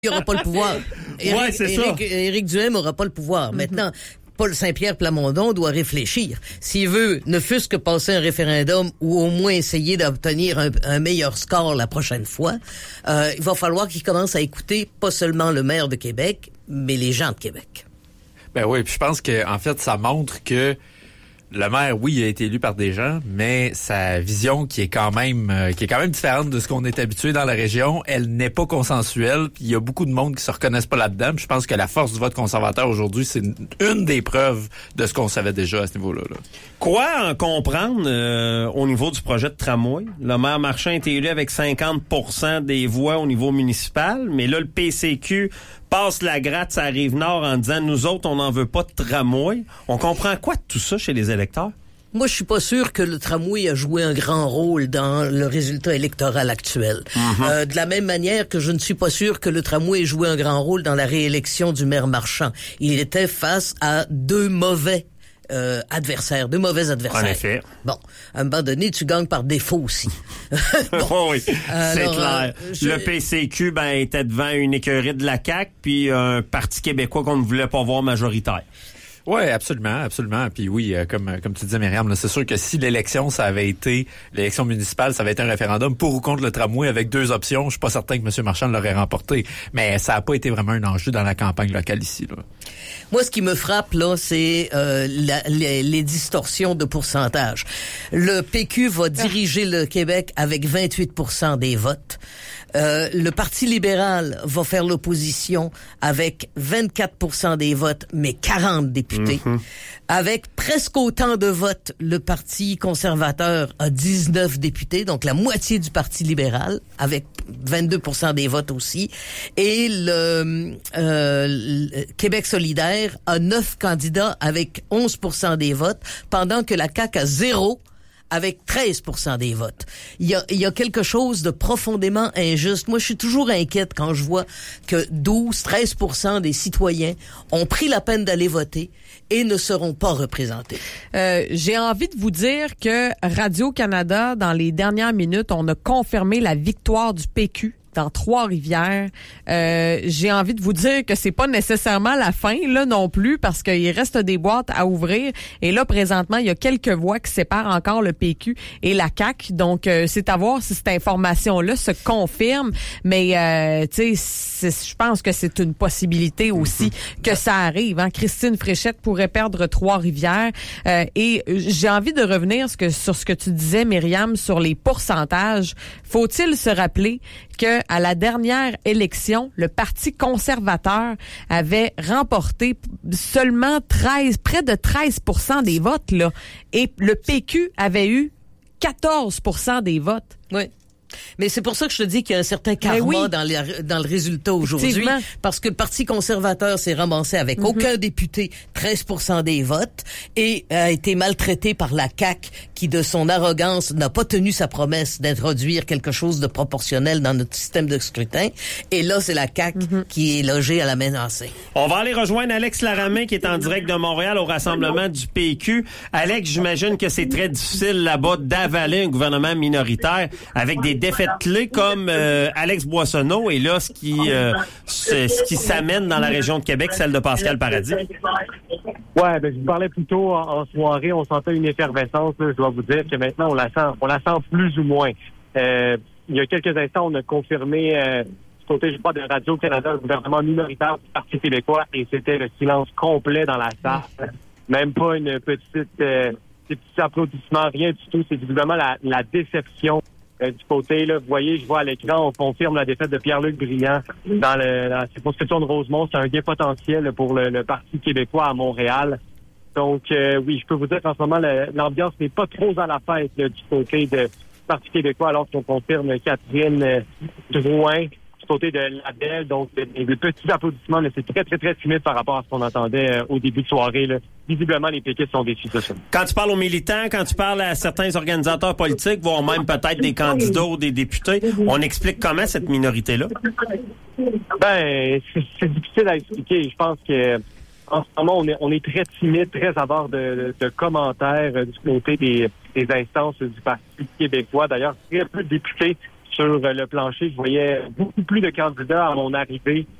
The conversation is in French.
il n'aura pas le pouvoir. Éric Duhaime n'aura pas le pouvoir. Maintenant, Paul Saint-Pierre Plamondon doit réfléchir. S'il veut ne fût-ce que passer un référendum ou au moins essayer d'obtenir un meilleur score la prochaine fois, il va falloir qu'il commence à écouter pas seulement le maire de Québec, mais les gens de Québec. Ben oui, puis je pense que en fait, ça montre que le maire, oui, il a été élu par des gens, mais sa vision qui est quand même différente de ce qu'on est habitué dans la région, elle n'est pas consensuelle. Puis il y a beaucoup de monde qui se reconnaissent pas là-dedans. Puis je pense que la force du vote conservateur aujourd'hui, c'est une des preuves de ce qu'on savait déjà à ce niveau-là. Là. Quoi en comprendre au niveau du projet de tramway? Le maire Marchand a été élu avec 50% des voix au niveau municipal, mais là, le PCQ passe la gratte à Rive-Nord en disant « Nous autres, on n'en veut pas de tramway ». On comprend quoi de tout ça chez les électeurs? Moi, je suis pas sûr que le tramway a joué un grand rôle dans le résultat électoral actuel. De la même manière que je ne suis pas sûr que le tramway ait joué un grand rôle dans la réélection du maire Marchand. Il était face à deux mauvais adversaires. En effet. Bon, à un moment donné, tu gagnes par défaut aussi. Bon. Oui, c'est clair. Le PCQ était devant une écurie de la CAQ, puis un Parti québécois qu'on ne voulait pas voir majoritaire. Oui, absolument. Puis oui, comme tu disais, Myriam, là, c'est sûr que si l'élection municipale, ça avait été un référendum pour ou contre le tramway avec deux options, je suis pas certain que M. Marchand l'aurait remporté. Mais ça n'a pas été vraiment un enjeu dans la campagne locale ici. Là. Moi, ce qui me frappe, là, c'est les distorsions de pourcentage. Le PQ va diriger le Québec avec 28% des votes. Le Parti libéral va faire l'opposition avec 24% des votes, mais 40 députés. Avec presque autant de votes, le Parti conservateur a 19 députés, donc la moitié du Parti libéral, avec 22% des votes aussi. Et le Québec solidaire a 9 candidats avec 11% des votes, pendant que la CAQ a 0 avec 13% des votes. Il y a quelque chose de profondément injuste. Moi, je suis toujours inquiète quand je vois que 12-13% des citoyens ont pris la peine d'aller voter et ne seront pas représentés. J'ai envie de vous dire que Radio-Canada, dans les dernières minutes, on a confirmé la victoire du PQ dans Trois-Rivières. J'ai envie de vous dire que c'est pas nécessairement la fin là non plus, parce qu'il reste des boîtes à ouvrir. Et là, présentement, il y a quelques voix qui séparent encore le PQ et la CAQ. Donc, c'est à voir si cette information-là se confirme. Mais, tu sais, je pense que c'est une possibilité aussi que ça arrive. Hein? Christine Fréchette pourrait perdre Trois-Rivières. Et j'ai envie de revenir sur ce que tu disais, Myriam, sur les pourcentages. Faut-il se rappeler que à la dernière élection, le Parti conservateur avait remporté seulement près de 13% des votes, là. Et le PQ avait eu 14% des votes. Oui. Mais c'est pour ça que je te dis qu'il y a un certain karma dans le résultat aujourd'hui. Parce que le Parti conservateur s'est ramassé avec aucun député, 13% des votes, et a été maltraité par la CAQ qui, de son arrogance, n'a pas tenu sa promesse d'introduire quelque chose de proportionnel dans notre système de scrutin. Et là, c'est la CAQ qui est logée à la menacée. On va aller rejoindre Alex Laramé qui est en direct de Montréal au rassemblement du PQ. Alex, j'imagine que c'est très difficile là-bas d'avaler un gouvernement minoritaire avec des défaites clés comme Alex Boissonneau et là ce qui s'amène dans la région de Québec, celle de Pascal Paradis. Ouais, je vous parlais plus tôt en soirée, on sentait une effervescence, là, je dois vous dire que maintenant on la sent plus ou moins. Il y a quelques instants, on a confirmé du côté, je crois, de Radio-Canada, le gouvernement minoritaire du Parti québécois, et c'était le silence complet dans la salle. Même pas une des petits applaudissements, rien du tout. C'est visiblement la déception du côté, là, vous voyez, je vois à l'écran, on confirme la défaite de Pierre-Luc Brillant dans la circonscription de Rosemont. C'est un gain potentiel pour le Parti québécois à Montréal. Donc, oui, je peux vous dire qu'en ce moment, l'ambiance n'est pas trop à la fête là, du côté du Parti québécois, alors qu'on confirme Catherine Drouin du côté de Labelle. Donc, des petits applaudissements, mais c'est très, très, très timide par rapport à ce qu'on entendait au début de soirée, là. Visiblement, les péquistes sont déçus de ça. Quand tu parles aux militants, quand tu parles à certains organisateurs politiques, voire même peut-être des candidats ou des députés, on explique comment cette minorité-là? C'est difficile à expliquer. Je pense que en ce moment, on est très timide, très avare de commentaires du côté des instances du Parti québécois. D'ailleurs, très peu de députés qui sur le plancher. Je voyais beaucoup plus de candidats à mon arrivée